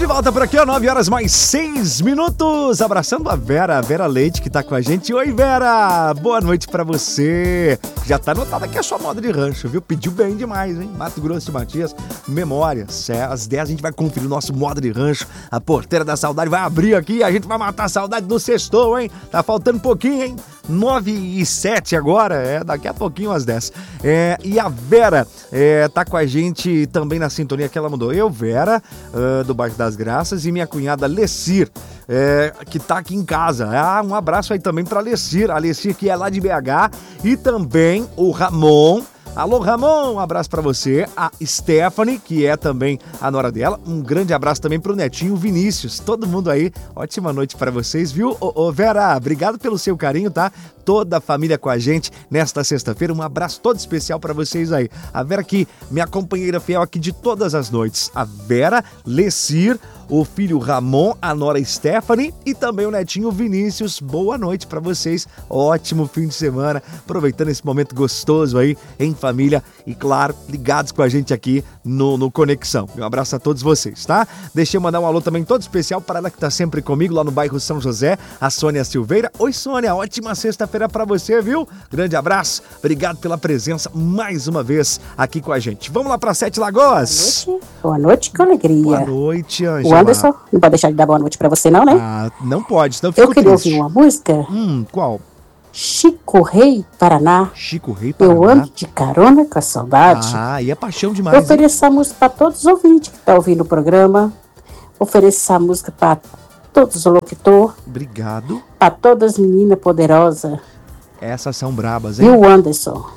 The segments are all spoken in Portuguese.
de volta por aqui, ó, 9 horas mais 6 minutos, abraçando a Vera Leite que tá com a gente. Oi, Vera, boa noite pra você. Já tá anotada aqui a sua moda de rancho, viu? Pediu bem demais, hein? Mato Grosso de Matias, Memórias. Às 10 a gente vai conferir o nosso moda de rancho. A porteira da saudade vai abrir aqui e a gente vai matar a saudade do sextou, hein? Tá faltando pouquinho, hein? 9h07 agora, daqui a pouquinho às 10. E a Vera tá com a gente também na sintonia que ela mandou. Eu, Vera, do bairro das Graças, e minha cunhada Lecir, que tá aqui em casa. Um abraço aí também pra Lecir. A Lecir que é lá de BH. E também o Ramon. Alô, Ramon, um abraço pra você. A Stephanie, que é também a nora dela. Um grande abraço também pro netinho Vinícius. Todo mundo aí, ótima noite pra vocês, viu? Ô, Vera, obrigado pelo seu carinho, tá? Toda a família com a gente nesta sexta-feira. Um abraço todo especial pra vocês aí. A Vera aqui, minha companheira fiel aqui de todas as noites. A Vera, Lecir, o filho Ramon, a nora Stephanie e também o netinho Vinícius. Boa noite pra vocês. Ótimo fim de semana. Aproveitando esse momento gostoso aí em família e, claro, ligados com a gente aqui no Conexão. Um abraço a todos vocês, tá? Deixa eu mandar um alô também todo especial para ela que tá sempre comigo lá no bairro São José, a Sônia Silveira. Oi, Sônia, ótima sexta-feira pra você, viu? Grande abraço. Obrigado pela presença mais uma vez aqui com a gente. Vamos lá pra Sete Lagoas. Boa noite, com alegria. Boa noite, Ângela. O Anderson, não pode deixar de dar boa noite pra você não, né? Não pode, senão eu fico Eu queria triste. ouvir uma música. Qual? Chico Rei, Paraná. Chico Rei, Paraná. Eu ando de carona com a saudade. E é paixão demais. Eu ofereço essa música para todos os ouvintes que estão ouvindo o programa. Ofereço essa música para todos os locutores. Obrigado. Para todas as meninas poderosas. Essas são brabas, hein? E o Anderson.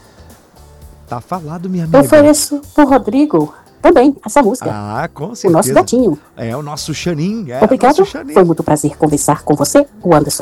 Tá falado, minha amiga. Eu ofereço pro Rodrigo também essa música. Com certeza. O nosso gatinho. O nosso Xanin. Obrigado. Foi muito prazer conversar com você, o Anderson.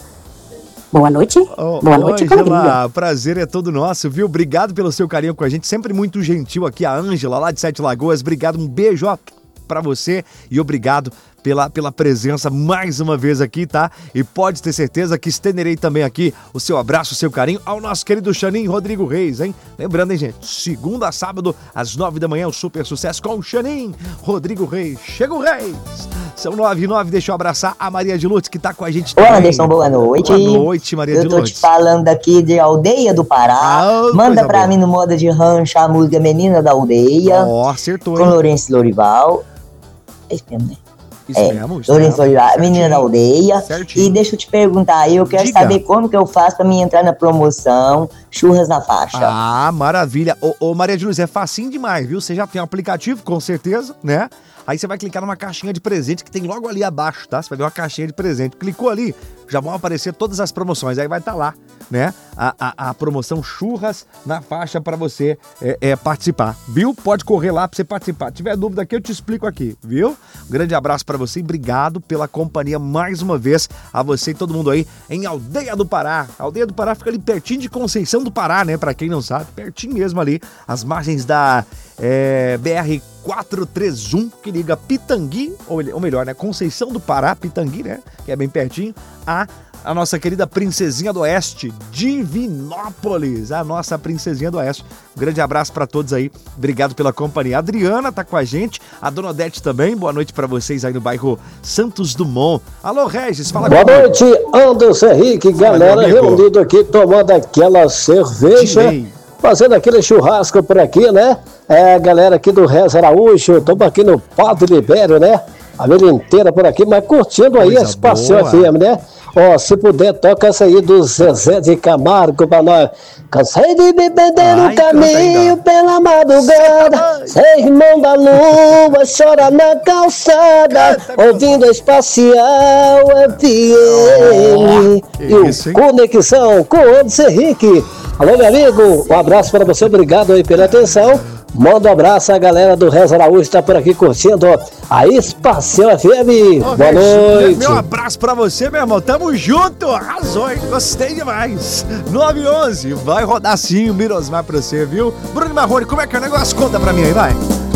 Boa noite. Boa noite, com alegria. O prazer é todo nosso, viu? Obrigado pelo seu carinho com a gente. Sempre muito gentil aqui, a Ângela, lá de Sete Lagoas. Obrigado, um beijo pra você e obrigado pela presença mais uma vez aqui, tá? E pode ter certeza que estenderei também aqui o seu abraço, o seu carinho ao nosso querido Xanin Rodrigo Reis, hein? Lembrando, hein, gente? Segunda a sábado, às 9 da manhã, o super sucesso com o Xanin Rodrigo Reis. Chega o Reis! São 9h09, deixa eu abraçar a Maria de Lourdes, que tá com a gente também. Ô, Anderson, boa noite. Boa noite, Maria de Lourdes. Eu tô te falando aqui de Aldeia do Pará. Manda pra mim no Moda de Rancho a música Menina da Aldeia. Acertou, com Lourenço Lorival. É isso mesmo, né? Isso mesmo. Lourenço Lorival, Menina da Aldeia. Certinho. E deixa eu te perguntar, eu quero saber como que eu faço pra mim entrar na promoção Churras na Faixa. Maravilha. Ô, Maria de Luz, é facinho demais, viu? Você já tem um aplicativo, com certeza, né? Aí você vai clicar numa caixinha de presente que tem logo ali abaixo, tá? Você vai ver uma caixinha de presente. Clicou ali, já vão aparecer todas as promoções. Aí vai estar lá, né? A promoção Churras na Faixa para você participar, viu? Pode correr lá para você participar. Se tiver dúvida aqui, eu te explico aqui, viu? Um grande abraço para você e obrigado pela companhia mais uma vez a você e todo mundo aí em Aldeia do Pará. A Aldeia do Pará fica ali pertinho de Conceição do Pará, né? Para quem não sabe, pertinho mesmo ali, as margens da BR-431, que liga Pitangui, ou melhor, né? Conceição do Pará, Pitangui, né? Que é bem pertinho, a nossa querida Princesinha do Oeste, Divinópolis, a nossa Princesinha do Oeste. Um grande abraço para todos aí, obrigado pela companhia. A Adriana tá com a gente, a Dona Odete também, boa noite para vocês aí no bairro Santos Dumont. Alô, Regis, fala comigo. Boa noite, Anderson Henrique, galera reunido aqui tomando aquela cerveja, fazendo aquele churrasco por aqui, né? A galera aqui do Reza Araújo, estamos aqui no Padre Libério, né? A família inteira por aqui, mas curtindo aí esse passeio FM, né? Se puder, toca essa aí do Zezé de Camargo pra nós. Cansei de me perder no caminho pela madrugada, ser irmão da lua, chora na calçada, ouvindo a Espacial FM. E o Conexão com o Anderson Henrique. Alô, meu amigo, um abraço para você, obrigado aí pela atenção. Manda um abraço a galera do Reza Araújo, está por aqui curtindo a Espacial FM. Boa noite. Meu abraço pra você, meu irmão. Tamo junto. Arrasou, hein? Gostei demais. 9h11. Vai rodar sim o Mirosmar pra você, viu? Bruno Marrone, como é que é o negócio? Conta pra mim aí, vai.